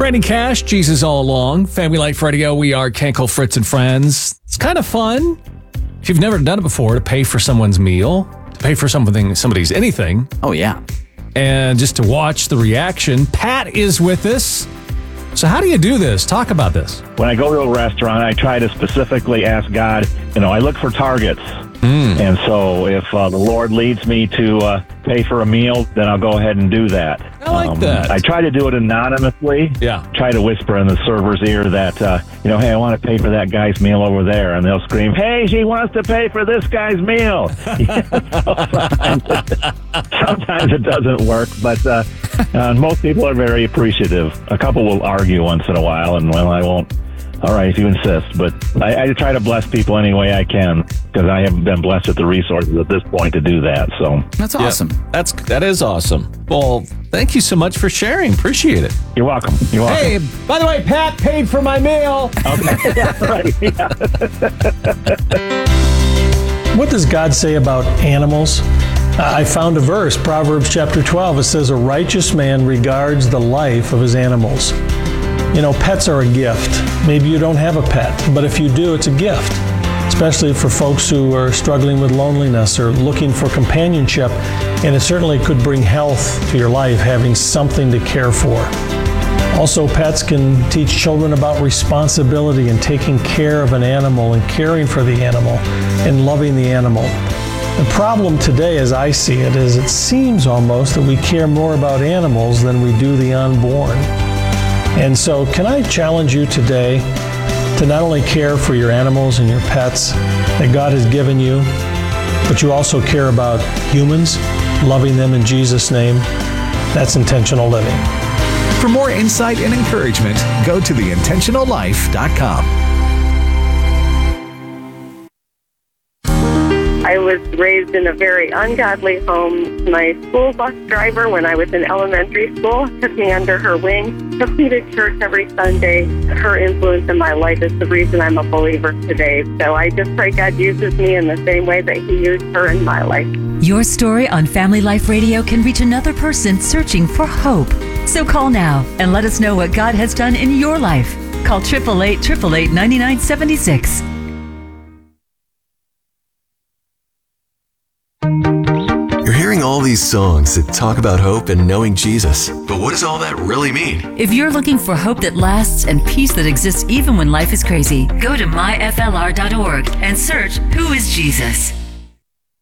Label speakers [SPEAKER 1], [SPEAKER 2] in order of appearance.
[SPEAKER 1] Brandon Cash, Jesus All Along, Family Life Radio. We are Kenkel, Fritz, and Friends. It's kind of fun, if you've never done it before, to pay for someone's meal, to pay for somebody's anything.
[SPEAKER 2] Oh, yeah.
[SPEAKER 1] And just to watch the reaction. Pat is with us. So how do you do this? Talk about this.
[SPEAKER 3] When I go to a restaurant, I try to specifically ask God, I look for targets. And so if the Lord leads me to pay for a meal, then I'll go ahead and do that.
[SPEAKER 1] I like that.
[SPEAKER 3] I try to do it anonymously.
[SPEAKER 1] Yeah.
[SPEAKER 3] Try to whisper in the server's ear that, hey, I want to pay for that guy's meal over there. And they'll scream, hey, she wants to pay for this guy's meal. Sometimes it doesn't work, but most people are very appreciative. A couple will argue once in a while, and, I won't. All right, if you insist. But I try to bless people any way I can, because I haven't been blessed with the resources at this point to do that. So
[SPEAKER 2] that's awesome.
[SPEAKER 1] Yeah, that is awesome. Well, thank you so much for sharing. Appreciate it.
[SPEAKER 3] You're welcome. You're welcome.
[SPEAKER 1] Hey, by the way, Pat paid for my meal.
[SPEAKER 3] Okay. Yeah, right. Yeah.
[SPEAKER 4] What does God say about animals? I found a verse, Proverbs chapter 12. It says, a righteous man regards the life of his animals. Pets are a gift. Maybe you don't have a pet, but if you do, it's a gift, especially for folks who are struggling with loneliness or looking for companionship. And it certainly could bring health to your life, having something to care for. Also, pets can teach children about responsibility and taking care of an animal and caring for the animal and loving the animal. The problem today, as I see it, is it seems almost that we care more about animals than we do the unborn. And so can I challenge you today to not only care for your animals and your pets that God has given you, but you also care about humans, loving them in Jesus' name? That's intentional living.
[SPEAKER 5] For more insight and encouragement, go to theintentionallife.com.
[SPEAKER 6] I was raised in a very ungodly home. My school bus driver, when I was in elementary school, took me under her wing, took me to church every Sunday. Her influence in my life is the reason I'm a believer today. So I just pray God uses me in the same way that He used her in my life.
[SPEAKER 7] Your story on Family Life Radio can reach another person searching for hope. So call now and let us know what God has done in your life. Call 888-888-9976.
[SPEAKER 8] You're hearing all these songs that talk about hope and knowing Jesus. But what does all that really mean?
[SPEAKER 7] If you're looking for hope that lasts and peace that exists even when life is crazy, go to myflr.org and search Who is Jesus?